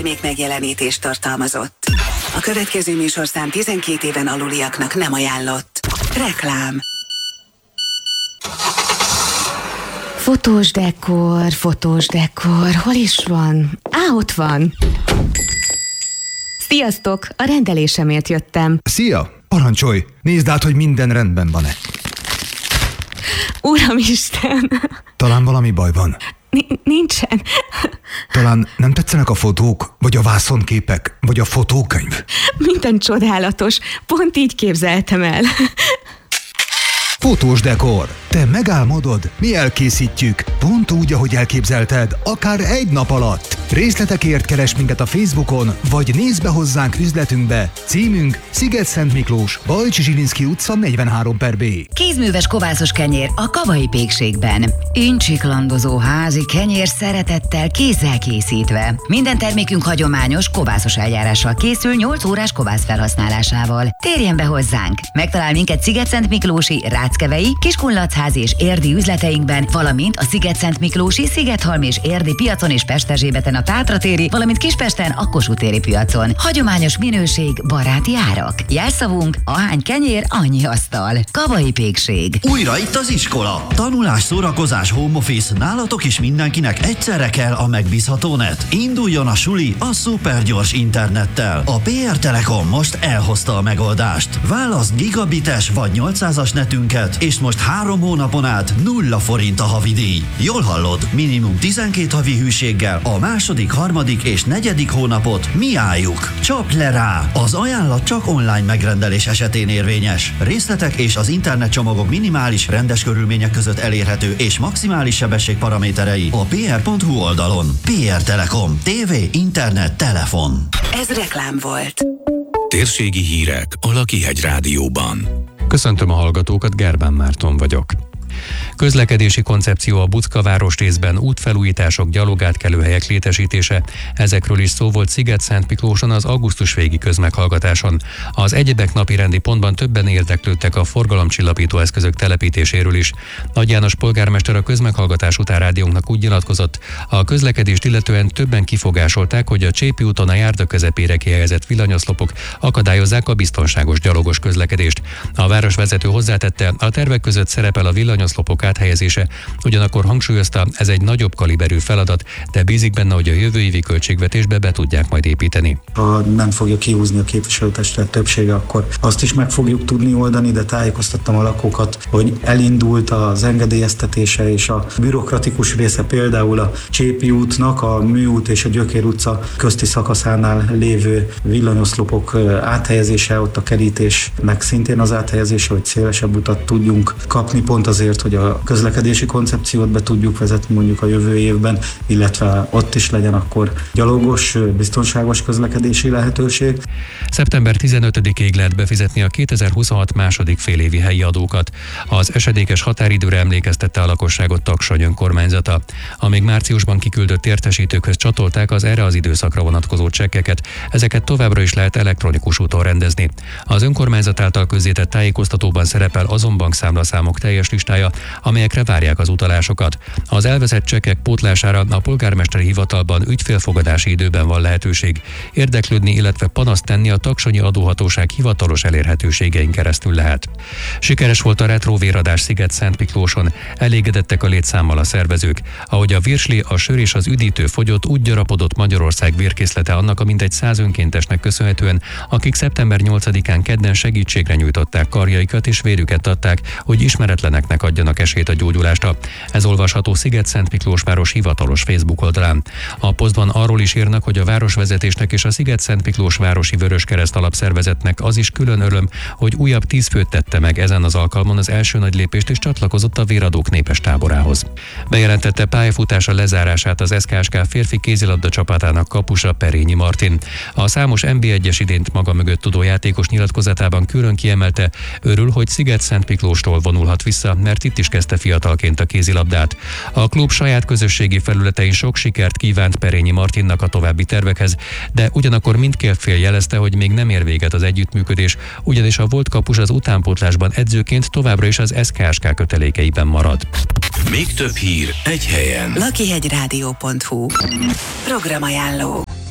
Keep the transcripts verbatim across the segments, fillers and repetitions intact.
termék megjelenítést tartalmazott. A következő műsorszám tizenkét éven aluliaknak nem ajánlott. Reklám. Fotós dekor, fotós dekor, hol is van? Á, ott van. Sziasztok, a rendelésemért jöttem. Szia, parancsolj, nézd át, hogy minden rendben van-e. Uramisten! Talán valami baj van. N- nincsen. Talán nem tetszenek a fotók, vagy a vászonképek, vagy a fotókönyv? Minden csodálatos, pont így képzeltem el. Fotós dekor. Te megálmodod, mi elkészítjük. Pont úgy, ahogy elképzelted, akár egy nap alatt. Részletekért keres minket a Facebookon, vagy nézz be hozzánk üzletünkbe. Címünk Sziget-Szent Miklós, Bajcsi Zsilinszky utca negyvenhárom per B. Kézműves kovászos kenyér a Kavai Pékségben. Incsiklandozó házi kenyér szeretettel, kézzel készítve. Minden termékünk hagyományos kovászos eljárással készül nyolc órás kovász felhasználásával. Térjen be hozzánk! Megtalál minket Sziget-Szent Miklósi, Ráckevei, Kiskunlachházi és érdi üzleteinkben, valamint a Sziget-Szent Miklósi, Szigethalmi és érdi piacon és Pesterzsébeten a Tátratéri, valamint Kispesten a Kossuth téri piacon. Hagyományos minőség, baráti árak. Jelszavunk: ahány kenyér, annyi asztal. Kavai Pékség. Újra itt az iskola. Tanulás, szórakozás, home office, nálatok is mindenkinek egyszerre kell a megbízható net. Induljon a suli a szupergyors internettel. A pé er Telekom most elhozta a megoldást. Válaszd gigabites vagy nyolcszázas netünket, és most három hónapon át nulla forint a havidíj. Jól hallod, minimum tizenkét havi hűséggel a második, harmadik és negyedik hónapot mi álljuk. Csapd le rá! Az ajánlat csak online megrendelés esetén érvényes. Részletek és az internetcsomagok minimális, rendes körülmények között elérhető és maximális sebesség paraméterei a pé er pont hú oldalon. pé er Telekom. Tévé, internet, telefon. Ez reklám volt. Térségi hírek a Lakihegy Rádióban. Köszöntöm a hallgatókat, Gerbán Márton vagyok. Közlekedési koncepció a Buczka városrészben, útfelújítások, gyalogátkelőhelyek létesítése. Ezekről is szó volt Sziget-Szent Miklóson az augusztus végi közmeghallgatáson. Az egyebek napirendi pontban többen érdeklődtek a forgalomcsillapító eszközök telepítéséről is. Nagy János polgármester a közmeghallgatás után rádiónknak úgy nyilatkozott, a közlekedést illetően többen kifogásolták, hogy a Csépi úton a járda közepére kihelyezett villanyoszlopok akadályozzák a biztonságos gyalogos közlekedést. A városvezető hozzátette, a tervek között szerepel a villanyoszlopok áthelyezése, ugyanakkor hangsúlyozta, ez egy nagyobb kaliberű feladat, de bízik benne, hogy a jövő évi költségvetésbe be tudják majd építeni. Ha nem fogja kihúzni a képviselőtestület többsége, akkor azt is meg fogjuk tudni oldani, de tájékoztattam a lakókat, hogy elindult az engedélyeztetése és a bürokratikus része, például a Csépi útnak, a Műút és a Gyökér utca közti szakaszánál lévő villanyoszlopok áthelyezése, ott a kerítésnek szintén az áthelyezése, hogy szélesebb utat tudjunk kapni, pont azért, hogy a közlekedési koncepciót be tudjuk vezetni mondjuk a jövő évben, illetve ott is legyen akkor gyalogos, biztonságos közlekedési lehetőség. szeptember tizenötödikéig lehet befizetni a kétezer-huszonhat második félévi helyi adókat. Az esedékes határidőre emlékeztette a lakosságot Taksony önkormányzata. Amíg márciusban kiküldött értesítőkhöz csatolták az erre az időszakra vonatkozó csekkeket, ezeket továbbra is lehet elektronikus úton rendezni. Az önkormányzat által közzétett tájékoztatóban szerepel azon bankszámlaszámok teljes listája, amelyekre várják az utalásokat. Az elveszett csekkek pótlására a polgármesteri hivatalban ügyfélfogadási időben van lehetőség. Érdeklődni, illetve panaszt tenni a taksonyi adóhatóság hivatalos elérhetőségein keresztül lehet. Sikeres volt a retróvéradás Sziget-Szent Miklóson, elégedettek a létszámmal a szervezők. Ahogy a virsli, a sör és az üdítő fogyott, úgy gyarapodott Magyarország vérkészlete annak a mintegy száz önkéntesnek köszönhetően, akik szeptember nyolcadikán kedden segítségre nyújtották karjaikat és vérüket adták, hogy ismeretleneknek adjanak esélyt a gyógyulásra. Ez olvasható Sziget-Szent Miklós város hivatalos Facebook oldalán. A posztban arról is írnak, hogy a városvezetésnek és a Sziget-Szent Miklós városi Vöröskereszt alapszervezetnek az is külön öröm, hogy újabb tíz főt tette meg ezen az alkalmon az első nagy lépést és csatlakozott a véradók népes táborához. Bejelentette pályafutása lezárását az es ká es ká férfi kézilabda csapatának kapusa Perényi Martin. A számos en bé egyes idényt maga mögött tudó játékos nyilatkozatában külön kiemelte, örül, hogy Sziget-Szent Miklóstól vonulhat vissza, mert itt is kezdte fiatalként a kézilabdát. A klub saját közösségi felületein sok sikert kívánt Perényi Martinnak a további tervekhez, de ugyanakkor mindkét fél jelezte, hogy még nem ér véget az együttműködés, ugyanis a volt kapus az utánpótlásban edzőként továbbra is az es ká es ká kötelékeiben marad. Még több hír egy helyen. lakihegyrádió pont hú. Programajánló.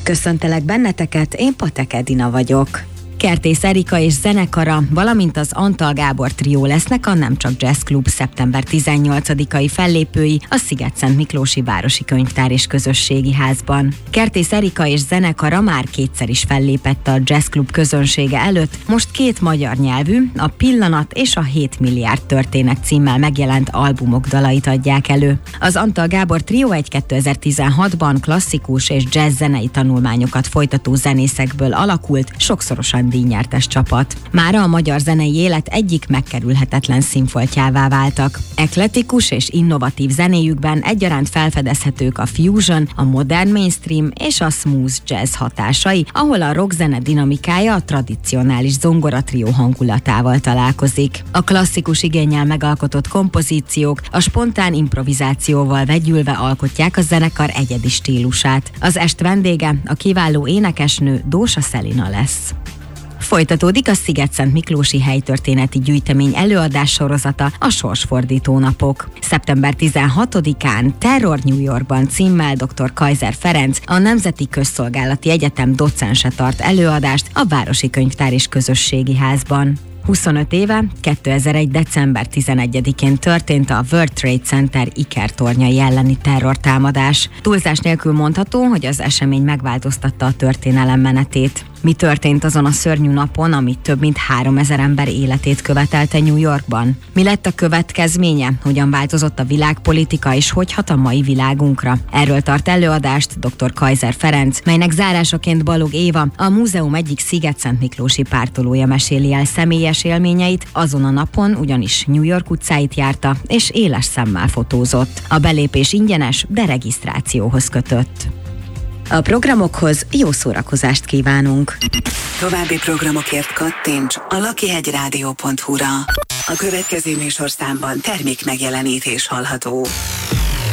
Köszöntelek benneteket, én Patek Edina vagyok. Kertész Erika és zenekara, valamint az Antal Gábor trió lesznek a Nem Csak Jazz Klub szeptember tizennyolcadikai fellépői a Szigetszent Miklósi Városi Könyvtár és Közösségi Házban. Kertész Erika és zenekara már kétszer is fellépett a Jazz Klub közönsége előtt, most két magyar nyelvű, a Pillanat és a hét milliárd történet címmel megjelent albumok dalait adják elő. Az Antal Gábor trió egy kétezer-tizenhatban klasszikus és jazz zenei tanulmányokat folytató zenészekből alakult, sokszorosan díjnyertes csapat. Mára a magyar zenei élet egyik megkerülhetetlen színfoltjává váltak. Eklektikus és innovatív zenéjükben egyaránt felfedezhetők a fusion, a modern mainstream és a smooth jazz hatásai, ahol a rockzene dinamikája a tradicionális zongoratrió hangulatával találkozik. A klasszikus igénnyel megalkotott kompozíciók a spontán improvizációval vegyülve alkotják a zenekar egyedi stílusát. Az est vendége a kiváló énekesnő Dósa Szelina lesz. Folytatódik a Szigetszent Miklósi helytörténeti gyűjtemény előadás sorozata, a Sorsfordító napok. szeptember tizenhatodikán Terror New Yorkban címmel dr. Kaiser Ferenc, a Nemzeti Közszolgálati Egyetem docense tart előadást a Városi Könyvtár és Közösségi Házban. huszonöt éve, kétezer-egy. december tizenegyedikén történt a World Trade Center ikertornyai elleni terrortámadás. Túlzás nélkül mondható, hogy az esemény megváltoztatta a történelem menetét. Mi történt azon a szörnyű napon, ami több mint háromezer ember életét követelte New Yorkban? Mi lett a következménye? Hogyan változott a világpolitika, és hogy hat a mai világunkra? Erről tart előadást dr. Kaiser Ferenc, melynek zárásaként Balog Éva, a múzeum egyik Szigetszent Miklósi pártolója meséli el személyes élményeit, azon a napon ugyanis New York utcáit járta, és éles szemmel fotózott. A belépés ingyenes, de regisztrációhoz kötött. A programokhoz jó szórakozást kívánunk! További programokért kattints a lakihegyrádió pont hu-ra. A következő műsorszámban termék megjelenítés hallható.